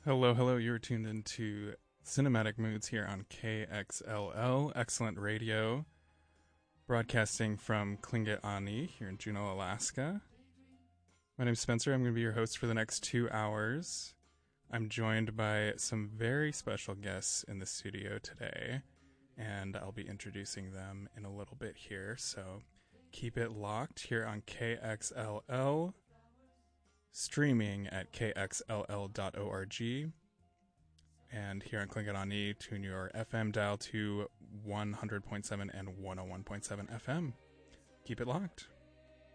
Hello, hello. You're tuned into Cinematic Moods here on KXLL, Excellent Radio, broadcasting from Tlingit Ani here in Juneau, Alaska. My name's Spencer. I'm going to be your host for the next 2 hours. I'm joined by some very special guests in the studio today, and I'll be introducing them in a little bit here. So keep it locked here on KXLL, streaming at kxll.org. And here on Tlingit Ani, tune your FM dial to 100.7 and 101.7 FM. Keep it locked.